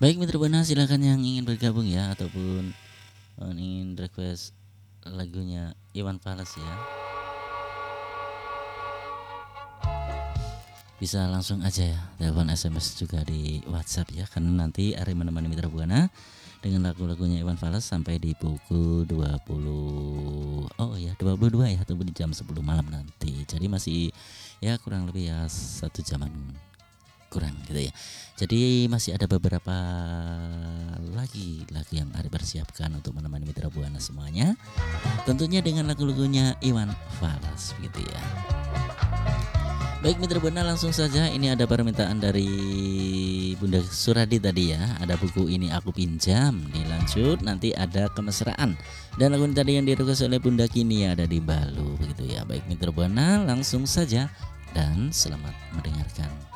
Baik Mitra Buana, silakan yang ingin bergabung ya, ataupun ingin request lagunya Iwan Fals ya. Bisa langsung aja ya, telepon SMS juga di WhatsApp ya, karena nanti Ari menemani Mitra Buana dengan lagu-lagunya Iwan Fals sampai di pukul 22 ya, atau di jam 10 malam nanti. Jadi masih ya kurang lebih ya 1 jaman kurang gitu ya. Jadi masih ada beberapa lagi lagu yang Ari persiapkan untuk menemani Mitra Buana semuanya. Tentunya dengan lagu-lagunya Iwan Fals gitu ya. Baik Mitra Buana, langsung saja ini ada permintaan dari Bunda Suradi tadi ya. Ada buku ini aku pinjam, dilanjut nanti ada kemesraan. Dan lagu tadi yang direquest oleh Bunda Kini ada di Balu begitu ya. Baik Mitra Buana, langsung saja dan selamat mendengarkan.